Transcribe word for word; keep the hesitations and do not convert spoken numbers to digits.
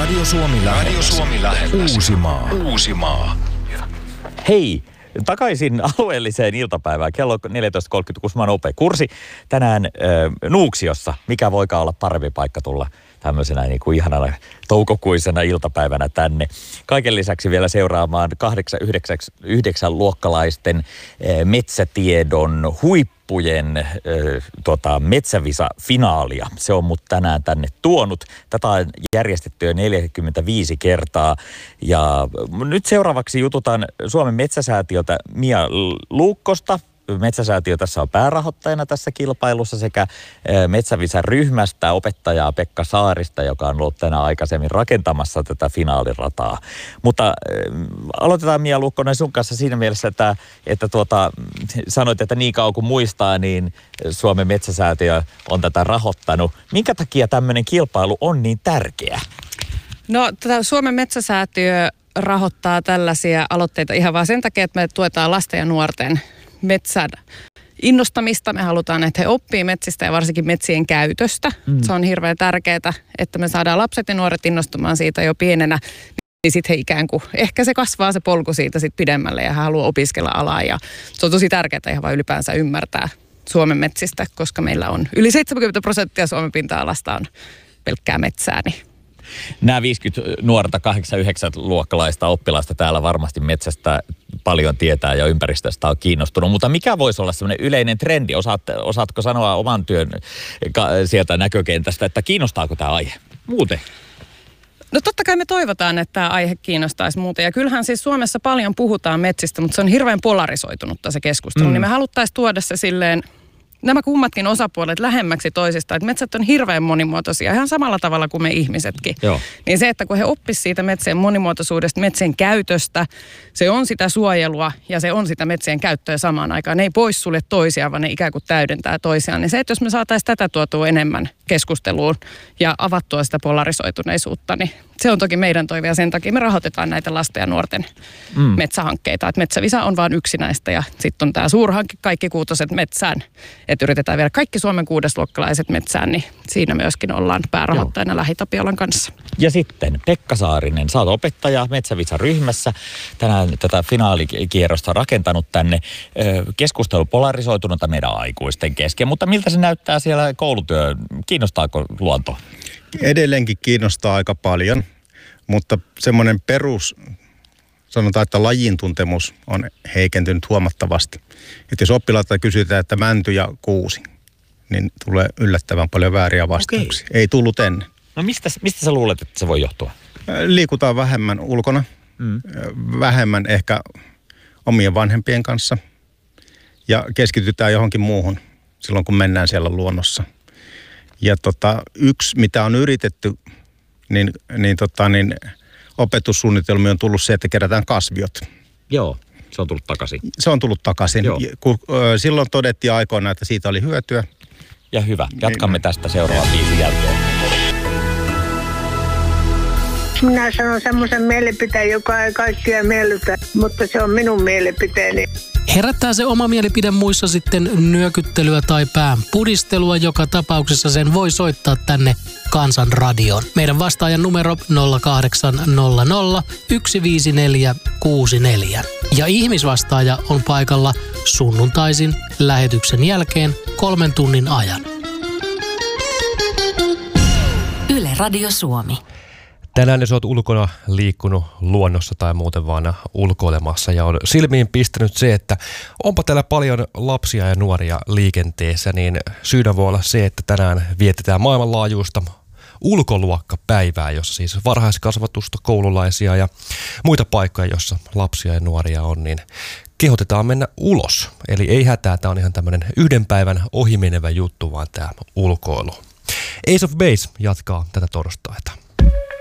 Radio Suomi Lähetys. Radio Suomi Lähetys. Uusimaa. Uusimaa. Hei, takaisin alueelliseen iltapäivään. Kello neljätoista kolmekymmentä, kun Ope kurssi tänään äh, Nuuksiossa. Mikä voikaan olla parempi paikka tulla tämmöisenä niin kuin ihanana toukokuisena iltapäivänä tänne. Kaiken lisäksi vielä seuraamaan kahdeksan, yhdeksän, yhdeksän luokkalaisten äh, metsätiedon huippujen äh, tota, metsävisa-finaalia. Se on mut tänään tänne tuonut. Tätä on järjestetty jo neljäkymmentäviisi kertaa. Ja nyt seuraavaksi jututaan Suomen metsäsäätiöltä Mia Luukkosta. Metsäsäätiö tässä on päärahoittajana tässä kilpailussa sekä Metsävisa-ryhmästä opettajaa Pekka Saarista, joka on ollut tänään aikaisemmin rakentamassa tätä finaalirataa. Mutta äh, aloitetaan Mia Luukkonen sun kanssa siinä mielessä, että, että tuota, sanoit, että niin kauan kuin muistaa, niin Suomen Metsäsäätiö on tätä rahoittanut. Minkä takia tämmöinen kilpailu on niin tärkeä? No tätä Suomen Metsäsäätiö rahoittaa tällaisia aloitteita ihan vaan sen takia, että me tuetaan lasten ja nuorten metsän innostamista. Me halutaan, että he oppii metsistä ja varsinkin metsien käytöstä. Mm. Se on hirveän tärkeää, että me saadaan lapset ja nuoret innostumaan siitä jo pienenä. Niin sitten he ikään kuin, ehkä se kasvaa se polku siitä sitten pidemmälle ja hän haluaa opiskella alaa. Ja se on tosi tärkeää ihan vaan ylipäänsä ymmärtää Suomen metsistä, koska meillä on yli seitsemänkymmentä prosenttia Suomen pinta-alasta on pelkkää metsää. Niin nämä viisikymmentä nuorta kahdeksan yhdeksän luokkalaista oppilasta täällä varmasti metsästä paljon tietää ja ympäristöstä on kiinnostunut. Mutta mikä voisi olla sellainen yleinen trendi? Osaat, osaatko sanoa oman työn sieltä näkökentästä, että kiinnostaako tämä aihe muuten? No totta kai me toivotaan, että tämä aihe kiinnostaisi muuten. Ja kyllähän siis Suomessa paljon puhutaan metsistä, mutta se on hirveän polarisoitunutta se keskustelu. Mm. Niin me haluttaisiin tuoda se silleen nämä kummatkin osapuolet lähemmäksi toisistaan, että metsät on hirveän monimuotoisia, ihan samalla tavalla kuin me ihmisetkin. Joo. Niin se, että kun he oppisivat siitä metsien monimuotoisuudesta, metsien käytöstä, se on sitä suojelua ja se on sitä metsien käyttöä samaan aikaan. Ne ei poissulje toisiaan, vaan ne ikään kuin täydentää toisiaan. Niin se, että jos me saataisiin tätä tuotua enemmän keskusteluun ja avattua sitä polarisoituneisuutta, niin se on toki meidän toive ja sen takia me rahoitetaan näitä lasten ja nuorten mm. metsähankkeita. Että Metsävisa on vain yksi näistä ja sitten on tämä suurhanke Kaikki kuutoset metsään. Että yritetään viedä kaikki Suomen kuudesluokkalaiset metsään, niin siinä myöskin ollaan päärahoittajana Lähi-Tapiolan kanssa. Ja sitten Pekka Saarinen, sä oot opettaja Metsävisa-ryhmässä. Tänään tätä finaalikierrosta rakentanut tänne. Keskustelu polarisoitunutta meidän aikuisten kesken, mutta miltä se näyttää siellä koulutyö? Kiinnostaako luonto? Edelleenkin kiinnostaa aika paljon, mutta semmoinen perus, sanotaan, että lajin tuntemus on heikentynyt huomattavasti. Että jos oppilaalta kysytään, että mänty ja kuusi, niin tulee yllättävän paljon vääriä vastauksia. Okei. Ei tullut ennen. No mistä, mistä sä luulet, että se voi johtua? Liikutaan vähemmän ulkona, mm. vähemmän ehkä omien vanhempien kanssa ja keskitytään johonkin muuhun silloin, kun mennään siellä luonnossa. Ja tota, yksi, mitä on yritetty, niin, niin, tota, niin opetussuunnitelmiin on tullut se, että kerätään kasviot. Joo, se on tullut takaisin. Se on tullut takaisin. Kun, ö, silloin todettiin aikoina, että siitä oli hyötyä. Ja hyvä. Jatkamme tästä seuraavan biisin jälkeen. Minä sanon semmoisen mielipiteen, joka ei kaikkia miellytä, mutta se on minun mielipiteeni. Herättää se oma mielipide muissa sitten nyökyttelyä tai pään pudistelua. Joka tapauksessa sen voi soittaa tänne Kansan radioon. Meidän vastaajan numero nolla kahdeksan nolla nolla yksi viisi neljä kuusi neljä. Ja ihmisvastaaja on paikalla sunnuntaisin lähetyksen jälkeen kolmen tunnin ajan. Yle Radio Suomi. Tänään jos olet ulkona liikkunut luonnossa tai muuten vaan ulkoilemassa ja on silmiin pistänyt se, että onpa täällä paljon lapsia ja nuoria liikenteessä, niin syynä voi olla se, että tänään vietetään maailmanlaajuista ulkoluokkapäivää, jossa siis varhaiskasvatusta, koululaisia ja muita paikkoja, jossa lapsia ja nuoria on, niin kehotetaan mennä ulos. Eli ei hätää, tämä on ihan tämmöinen yhden päivän ohimenevä juttu, vaan tämä ulkoilu. Ace of Base jatkaa tätä torstaita.